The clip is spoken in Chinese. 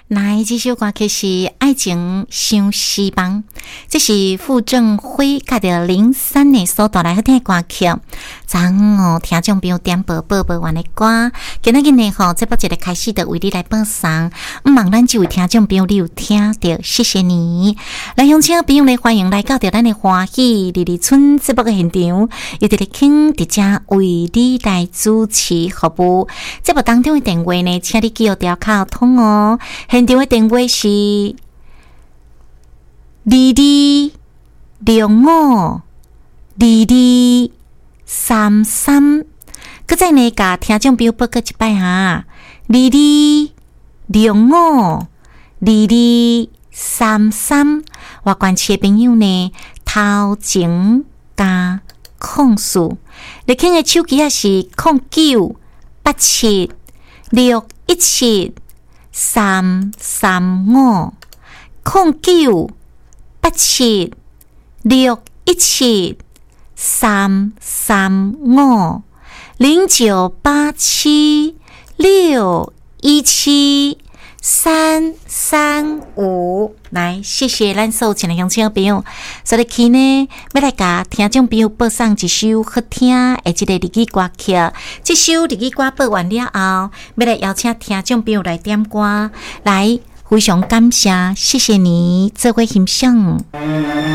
来，这首歌曲是《爱情伤希望》，这是傅政辉甲着03年所带来好听的歌曲。昨昏听众朋友点播完的歌，今仔日呢节目一个开始就为你来播送。望咱这位听众朋友你有听到，谢谢你。来，乡亲朋友呢，欢迎来到咱的欢喜丽丽村节目的现场，由伫咧请伫遮为你来主持服务。节目当中的电话呢，请你记好条卡通哦。现场的电话是22052233，搁再呢，甲听众朋友报告一摆哈，22052233，外关市的朋友呢，头前加控诉，你听的手机也是0987617335，09876335，来，谢谢咱所有亲爱乡亲朋友。所以去呢，要来甲听众朋友播送一首好听的这个日语歌曲。这首日语歌播完了后，要来邀请听众朋友来点歌，来非常感谢，谢谢你，做伙欣赏。